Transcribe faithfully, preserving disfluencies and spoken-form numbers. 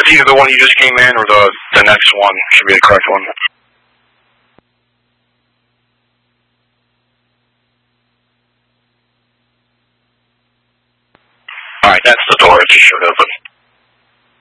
It's either the one you just came in or the, the next one should be the correct one. Alright, that's the door. It just showed open.